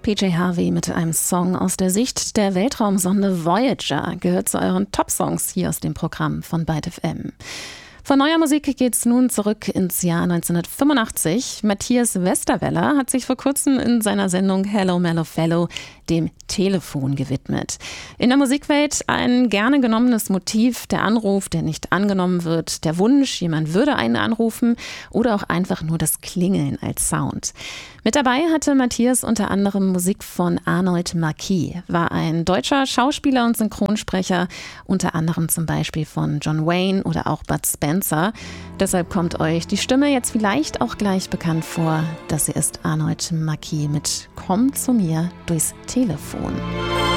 PJ Harvey mit einem Song aus der Sicht der Weltraumsonde Voyager gehört zu euren Top-Songs hier aus dem Programm von Byte FM. Von neuer Musik geht's nun zurück ins Jahr 1985. Matthias Westerweller hat sich vor kurzem in seiner Sendung Hello Mellow Fellow dem Telefon gewidmet. In der Musikwelt ein gerne genommenes Motiv, der Anruf, der nicht angenommen wird, der Wunsch, jemand würde einen anrufen oder auch einfach nur das Klingeln als Sound. Mit dabei hatte Matthias unter anderem Musik von Arnold Marquis, war ein deutscher Schauspieler und Synchronsprecher, unter anderem zum Beispiel von John Wayne oder auch Bud Spencer. Deshalb kommt euch die Stimme jetzt vielleicht auch gleich bekannt vor. Das hier ist Arnold Marquis mit Komm zu mir durchs Telefon.